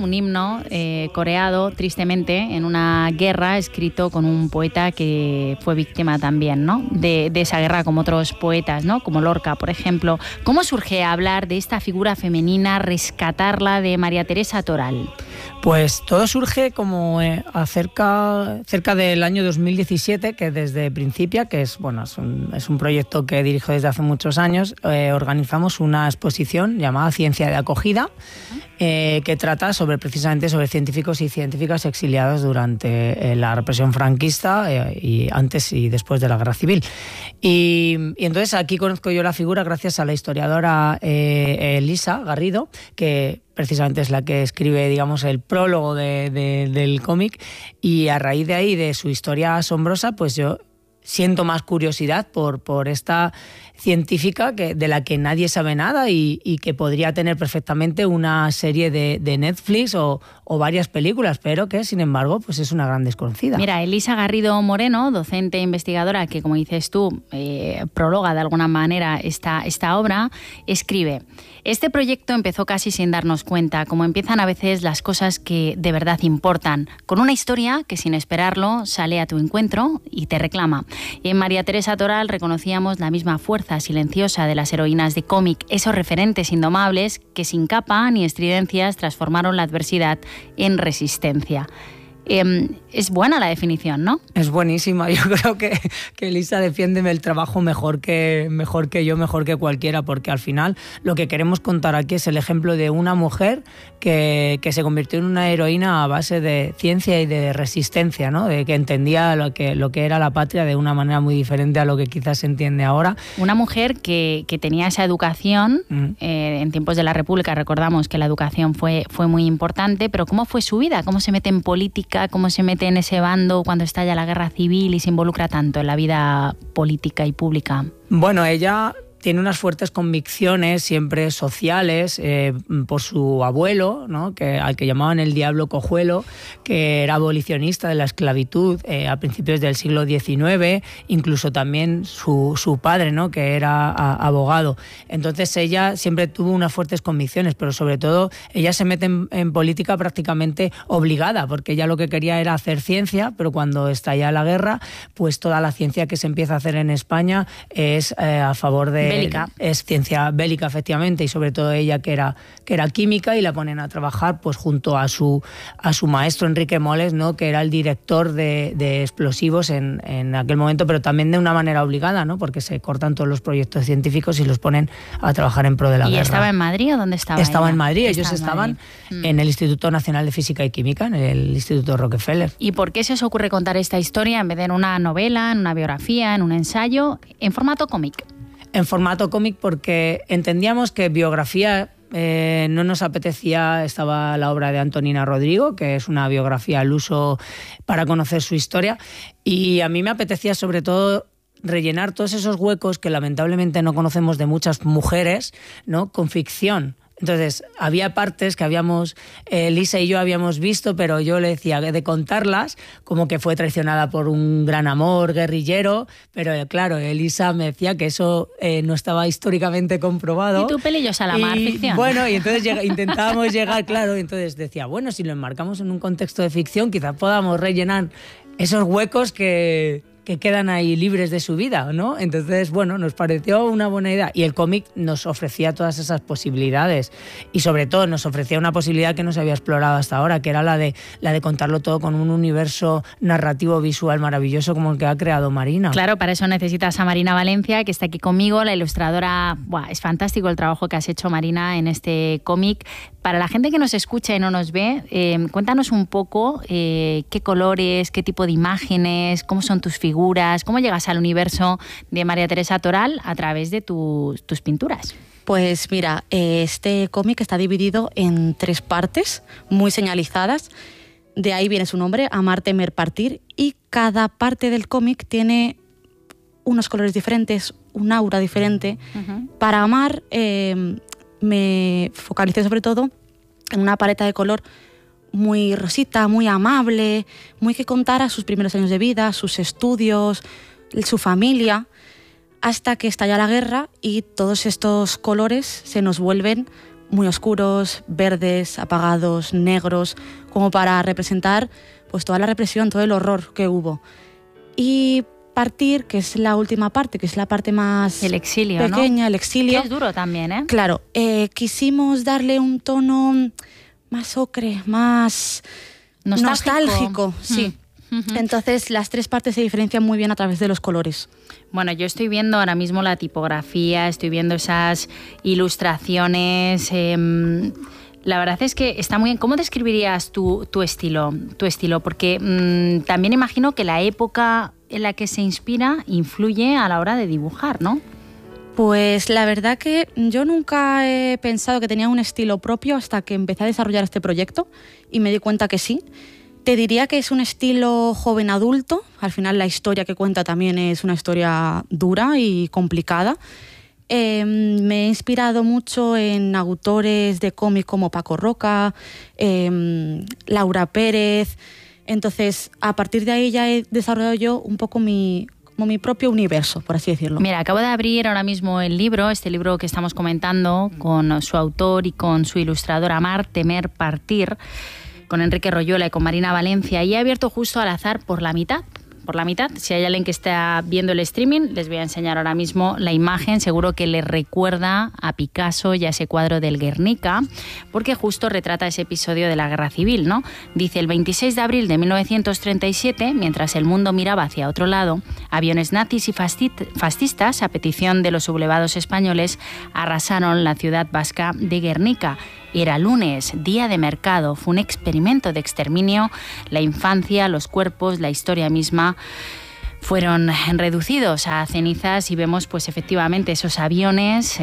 un himno coreado tristemente en una guerra, escrito con un poeta que fue víctima también, ¿no?, de esa guerra, como otros poetas, ¿no?, como Lorca, por ejemplo. ¿Cómo surge hablar de esta figura femenina, rescatarla de María Teresa Toral? Pues todo surge como cerca del año 2017, que desde Principia, que es un proyecto que dirijo desde hace muchos años, organizamos una exposición llamada Ciencia de Acogida, que trata precisamente sobre científicos y científicas exiliados durante la represión franquista y antes y después de la Guerra Civil. Y entonces aquí conozco yo la figura gracias a la historiadora Elisa Garrido, que precisamente es la que escribe, digamos, el prólogo del cómic, y a raíz de ahí, de su historia asombrosa, pues yo siento más curiosidad por esta científica de la que nadie sabe nada y que podría tener perfectamente una serie de Netflix o varias películas, pero que, sin embargo, pues es una gran desconocida. Mira, Elisa Garrido Moreno, docente e investigadora que, como dices tú, prologa de alguna manera esta obra, escribe: este proyecto empezó casi sin darnos cuenta, como empiezan a veces las cosas que de verdad importan, con una historia que sin esperarlo sale a tu encuentro y te reclama. Y en María Teresa Toral reconocíamos la misma fuerza silenciosa de las heroínas de cómic, esos referentes indomables que sin capa ni estridencias transformaron la adversidad en resistencia. Es buena la definición, ¿no? Es buenísima. Yo creo que Elisa defiende el trabajo mejor que yo, mejor que cualquiera, porque al final lo que queremos contar aquí es el ejemplo de una mujer que se convirtió en una heroína a base de ciencia y de resistencia, ¿no? De que entendía lo que era la patria de una manera muy diferente a lo que quizás se entiende ahora. Una mujer que tenía esa educación en tiempos de la República. Recordamos que la educación fue muy importante, pero ¿cómo fue su vida? ¿Cómo se mete en política? ¿Cómo se mete en ese bando cuando estalla la guerra civil y se involucra tanto en la vida política y pública? Bueno, ella tiene unas fuertes convicciones siempre sociales por su abuelo, ¿no?, al que llamaban el Diablo Cojuelo, que era abolicionista de la esclavitud a principios del siglo XIX, incluso también su padre, ¿no?, que era abogado. Entonces ella siempre tuvo unas fuertes convicciones, pero sobre todo ella se mete en política prácticamente obligada, porque ella lo que quería era hacer ciencia, pero cuando estalla la guerra, pues toda la ciencia que se empieza a hacer en España es a favor de bélica. Es ciencia bélica, efectivamente, y sobre todo ella que era química, y la ponen a trabajar pues junto a su maestro Enrique Moles, ¿no?, que era el director de explosivos en aquel momento, pero también de una manera obligada, ¿no?, porque se cortan todos los proyectos científicos y los ponen a trabajar en pro de la guerra. ¿Y estaba en Madrid o dónde estaba? Estaba ella? En Madrid, ellos estaban en el Instituto Nacional de Física y Química, en el Instituto Rockefeller. ¿Y por qué se os ocurre contar esta historia en vez de en una novela, en una biografía, en un ensayo, en formato cómic? En formato cómic porque entendíamos que biografía no nos apetecía. Estaba la obra de Antonina Rodrigo, que es una biografía al uso para conocer su historia, y a mí me apetecía sobre todo rellenar todos esos huecos que lamentablemente no conocemos de muchas mujeres, ¿no?, con ficción. Entonces, había partes que Elisa y yo habíamos visto, pero yo le decía de contarlas como que fue traicionada por un gran amor guerrillero, pero claro, Elisa me decía que eso no estaba históricamente comprobado. Y tú, pelillos a la mar, ficción. Bueno, y entonces intentábamos llegar, claro, y entonces decía, bueno, si lo enmarcamos en un contexto de ficción, quizás podamos rellenar esos huecos que quedan ahí libres de su vida, ¿no? Entonces, bueno, nos pareció una buena idea, y el cómic nos ofrecía todas esas posibilidades, y sobre todo nos ofrecía una posibilidad que no se había explorado hasta ahora, que era la de contarlo todo con un universo narrativo visual maravilloso como el que ha creado Marina. Claro, para eso necesitas a Marina Valencia, que está aquí conmigo, la ilustradora. Es fantástico el trabajo que has hecho, Marina, en este cómic. Para la gente que nos escucha y no nos ve, cuéntanos un poco qué colores, qué tipo de imágenes, cómo son tus figuras, cómo llegas al universo de María Teresa Toral a través de tus pinturas. Pues mira, este cómic está dividido en 3 partes muy señalizadas. De ahí viene su nombre, Amar, Temer, Partir, y cada parte del cómic tiene unos colores diferentes, un aura diferente. Uh-huh. Para Amar me focalicé sobre todo en una paleta de color muy rosita, muy amable, muy que contara sus primeros años de vida, sus estudios, su familia, hasta que estalla la guerra y todos estos colores se nos vuelven muy oscuros, verdes, apagados, negros, como para representar pues toda la represión, todo el horror que hubo. Y Partir, que es la última parte, que es la parte más el exilio, pequeña, ¿no? el exilio. Que es duro también, ¿eh? Claro, quisimos darle un tono más ocre, más nostálgico, sí. Entonces las tres partes se diferencian muy bien a través de los colores. Bueno, yo estoy viendo ahora mismo la tipografía, estoy viendo esas ilustraciones. La verdad es que está muy bien. ¿Cómo describirías tu estilo? Porque también imagino que la época en la que se inspira influye a la hora de dibujar, ¿no? Pues la verdad que yo nunca he pensado que tenía un estilo propio hasta que empecé a desarrollar este proyecto y me di cuenta que sí. Te diría que es un estilo joven adulto. Al final la historia que cuenta también es una historia dura y complicada. Me he inspirado mucho en autores de cómic como Paco Roca, Laura Pérez. Entonces, a partir de ahí ya he desarrollado yo un poco mi propio universo, por así decirlo. Mira, acabo de abrir ahora mismo el libro, este libro que estamos comentando, con su autor y con su ilustradora Amar, Temer, Partir, con Enrique Royola y con Marina Valencia, y he abierto justo al azar por la mitad. Si hay alguien que está viendo el streaming, les voy a enseñar ahora mismo la imagen. Seguro que les recuerda a Picasso y a ese cuadro del Guernica, porque justo retrata ese episodio de la Guerra Civil, ¿no? Dice: el 26 de abril de 1937, mientras el mundo miraba hacia otro lado, aviones nazis y fascistas, a petición de los sublevados españoles, arrasaron la ciudad vasca de Guernica. Era lunes, día de mercado, fue un experimento de exterminio. La infancia, los cuerpos, la historia misma fueron reducidos a cenizas y vemos pues efectivamente esos aviones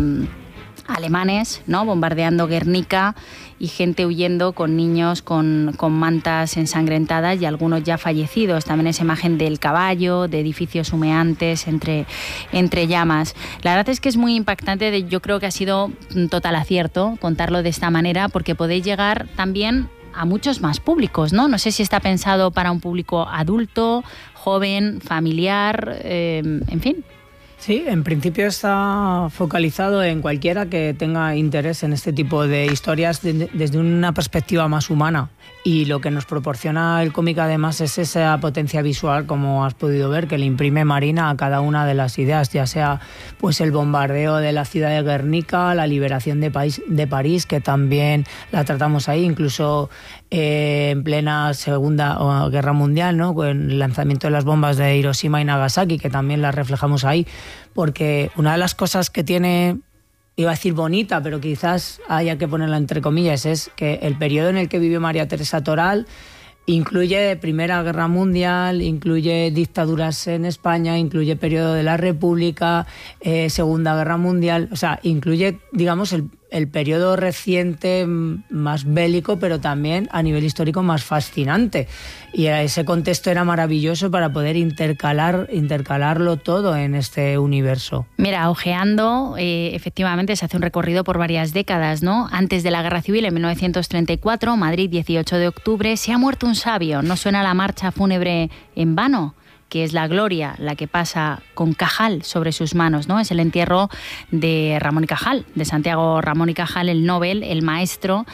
alemanes, ¿no?, bombardeando Guernica y gente huyendo con niños con mantas ensangrentadas y algunos ya fallecidos. También esa imagen del caballo, de edificios humeantes entre llamas. La verdad es que es muy impactante. Yo creo que ha sido un total acierto contarlo de esta manera, porque podéis llegar también a muchos más públicos, ¿no? No sé si está pensado para un público adulto, joven, familiar, en fin. Sí, en principio está focalizado en cualquiera que tenga interés en este tipo de historias desde una perspectiva más humana. Y lo que nos proporciona el cómic además es esa potencia visual, como has podido ver, que le imprime Marina a cada una de las ideas, ya sea pues el bombardeo de la ciudad de Guernica, la liberación de París, que también la tratamos ahí, incluso en plena Segunda Guerra Mundial, ¿no?, con el lanzamiento de las bombas de Hiroshima y Nagasaki, que también las reflejamos ahí, porque una de las cosas que tiene, iba a decir bonita, pero quizás haya que ponerla entre comillas, es que el periodo en el que vivió María Teresa Toral incluye Primera Guerra Mundial, incluye dictaduras en España, incluye periodo de la República, Segunda Guerra Mundial, o sea, incluye, digamos, el periodo reciente más bélico, pero también a nivel histórico más fascinante. Y ese contexto era maravilloso para poder intercalarlo todo en este universo. Mira, ojeando, efectivamente se hace un recorrido por varias décadas, ¿no? Antes de la Guerra Civil, en 1934, Madrid, 18 de octubre, se ha muerto un sabio. ¿No suena la marcha fúnebre en vano?, que es la gloria la que pasa con Cajal sobre sus manos, ¿no? Es el entierro de Ramón y Cajal, de Santiago Ramón y Cajal, el Nobel, el maestro,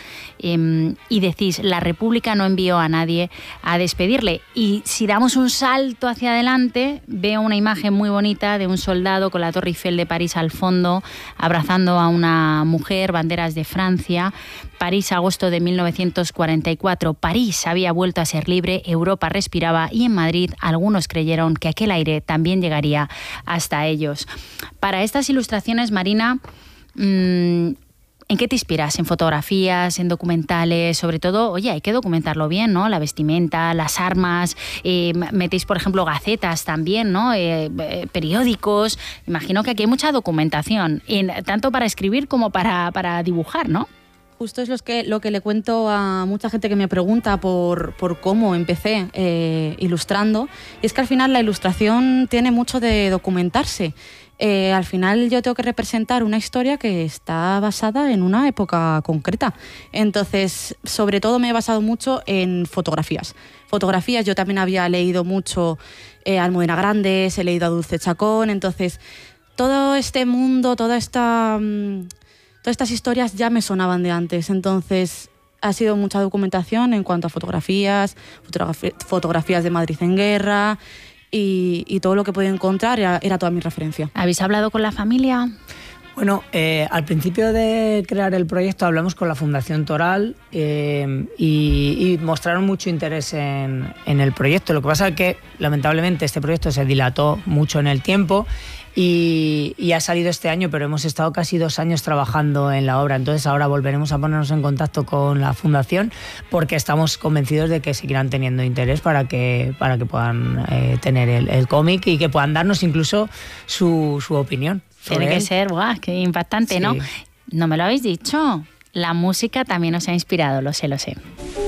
y decís, la República no envió a nadie a despedirle. Y si damos un salto hacia adelante, veo una imagen muy bonita de un soldado con la Torre Eiffel de París al fondo, abrazando a una mujer, banderas de Francia. París, agosto de 1944. París había vuelto a ser libre, Europa respiraba y en Madrid algunos creyeron que aquel aire también llegaría hasta ellos. Para estas ilustraciones, Marina, ¿en qué te inspiras? ¿En fotografías, en documentales? Sobre todo, oye, hay que documentarlo bien, ¿no? La vestimenta, las armas, metéis, por ejemplo, gacetas también, ¿no? Periódicos. Imagino que aquí hay mucha documentación, tanto para escribir como para dibujar, ¿no? Justo es lo que le cuento a mucha gente que me pregunta por cómo empecé ilustrando. Y es que al final la ilustración tiene mucho de documentarse. Al final yo tengo que representar una historia que está basada en una época concreta. Entonces, sobre todo me he basado mucho en fotografías. Fotografías, yo también había leído mucho a Almudena Grandes, he leído a Dulce Chacón. Entonces, todo este mundo, toda esta Todas estas historias ya me sonaban de antes, entonces ha sido mucha documentación en cuanto a fotografías de Madrid en guerra y todo lo que podía encontrar era toda mi referencia. ¿Habéis hablado con la familia? Bueno, al principio de crear el proyecto hablamos con la Fundación Toral y mostraron mucho interés en el proyecto. Lo que pasa es que, lamentablemente, este proyecto se dilató mucho en el tiempo y ha salido este año, pero hemos estado casi 2 años trabajando en la obra. Entonces ahora volveremos a ponernos en contacto con la Fundación porque estamos convencidos de que seguirán teniendo interés para que puedan tener el cómic y que puedan darnos incluso su opinión. Tiene que ser, ¡guau! ¡Qué impactante!, sí. ¿No? No me lo habéis dicho. La música también os ha inspirado, lo sé.